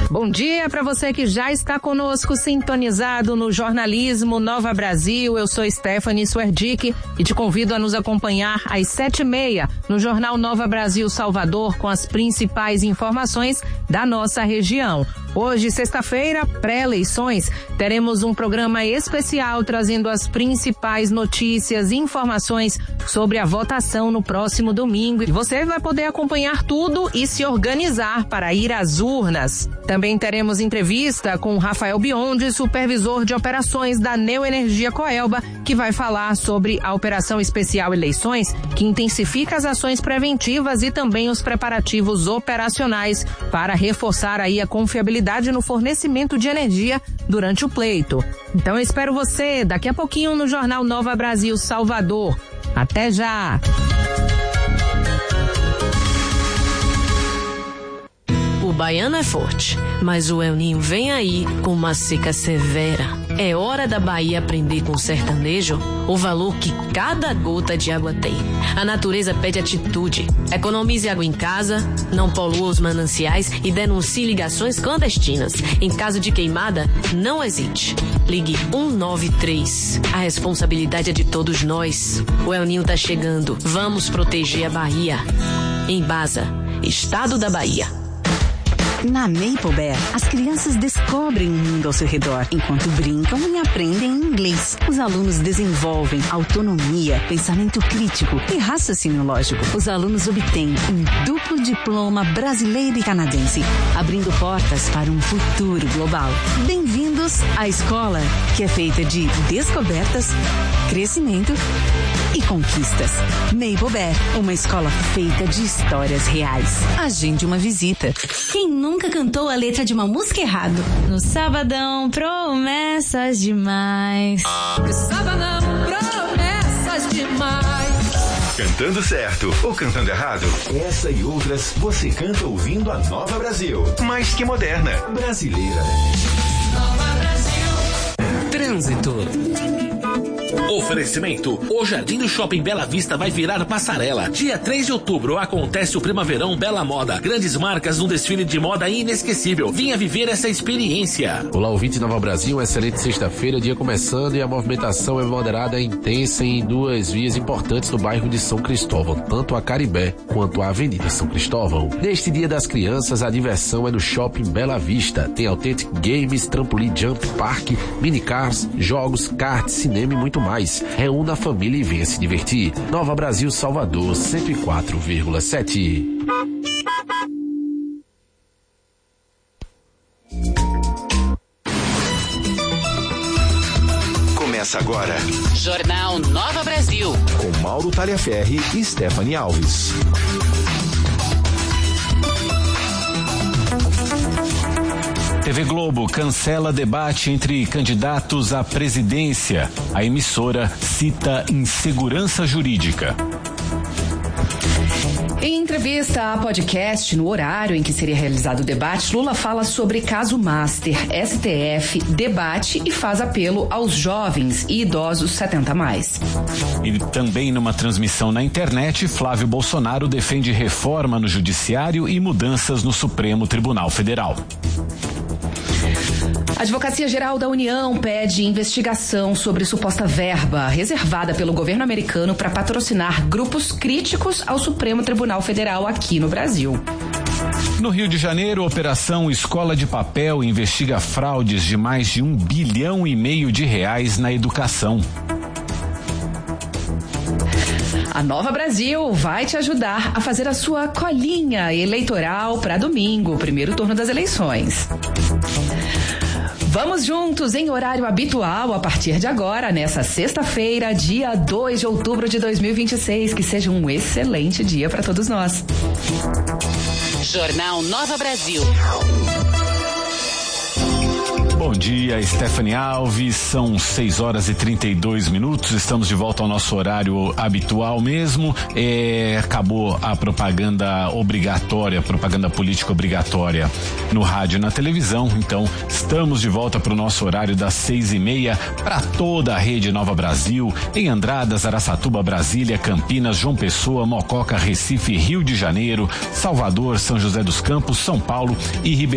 Bom dia para você que já está conosco, sintonizado no Jornalismo Nova Brasil. Eu sou Stephanie Swerdick e te convido a nos acompanhar às 7h30 no Jornal Nova Brasil Salvador com as principais informações da nossa região. Hoje, sexta-feira, pré-eleições, teremos um programa especial trazendo as principais notícias e informações sobre a votação no próximo domingo. E você vai poder acompanhar tudo e se organizar para ir às urnas. Também teremos entrevista com Rafael Biondi, supervisor de operações da Neoenergia Coelba, que vai falar sobre a Operação Especial Eleições, que intensifica as ações preventivas e também os preparativos operacionais para reforçar aí a confiabilidade no fornecimento de energia durante o pleito. Então eu espero você daqui a pouquinho no Jornal Nova Brasil Salvador. Até já! O baiano é forte, mas o El Ninho vem aí com uma seca severa. É hora da Bahia aprender com o sertanejo o valor que cada gota de água tem. A natureza pede atitude. Economize água em casa, não polua os mananciais e denuncie ligações clandestinas. Em caso de queimada, não hesite. Ligue 193. A responsabilidade é de todos nós. O El Ninho tá chegando. Vamos proteger a Bahia. Embasa, Estado da Bahia. Na Maple Bear, as crianças descobrem o mundo ao seu redor, enquanto brincam e aprendem inglês. Os alunos desenvolvem autonomia, pensamento crítico e raciocínio lógico. Os alunos obtêm um duplo diploma brasileiro e canadense, abrindo portas para um futuro global. Bem-vindos à escola que é feita de descobertas, crescimento e conquistas. Maple Bear, uma escola feita de histórias reais. Agende uma visita. Quem nunca cantou a letra de uma música errado? No sabadão, promessas demais. No sabadão, promessas demais. Cantando certo ou cantando errado? Essa e outras você canta ouvindo a Nova Brasil. Mais que moderna, brasileira. Nova Brasil. Trânsito. Oferecimento: o Jardim do Shopping Bela Vista vai virar passarela. Dia 3 de outubro acontece o Primaverão Bela Moda. Grandes marcas num desfile de moda inesquecível. Venha viver essa experiência. Olá, ouvinte Nova Brasil, uma excelente sexta-feira, dia começando e a movimentação é moderada e intensa em duas vias importantes no bairro de São Cristóvão, tanto a Caribé quanto a Avenida São Cristóvão. Neste Dia das Crianças, a diversão é no Shopping Bela Vista. Tem Authentic Games, Trampolim Jump Park, minicars, jogos, kart, cinema e muito mais. Reúna a família e venha se divertir. Nova Brasil Salvador 104,7. Começa agora Jornal Nova Brasil com Mauro Talhaferri e Stephanie Alves. TV Globo cancela debate entre candidatos à presidência. A emissora cita insegurança jurídica. Em entrevista à podcast, no horário em que seria realizado o debate, Lula fala sobre caso Master, STF, debate e faz apelo aos jovens e idosos 70+. E também numa transmissão na internet, Flávio Bolsonaro defende reforma no Judiciário e mudanças no Supremo Tribunal Federal. A Advocacia Geral da União pede investigação sobre suposta verba reservada pelo governo americano para patrocinar grupos críticos ao Supremo Tribunal Federal aqui no Brasil. No Rio de Janeiro, Operação Escola de Papel investiga fraudes de mais de R$1,5 bilhão na educação. A Nova Brasil vai te ajudar a fazer a sua colinha eleitoral para domingo, primeiro turno das eleições. Vamos juntos em horário habitual a partir de agora, nessa sexta-feira, dia 2 de outubro de 2026. Que seja um excelente dia para todos nós. Jornal Nova Brasil. Bom dia, Stephanie Alves, são 6h32, estamos de volta ao nosso horário habitual mesmo, acabou a propaganda obrigatória, propaganda política obrigatória no rádio e na televisão, então estamos de volta para o nosso horário das 6h30 para toda a rede Nova Brasil, em Andradas, Araçatuba, Brasília, Campinas, João Pessoa, Mococa, Recife, Rio de Janeiro, Salvador, São José dos Campos, São Paulo e Ribeirão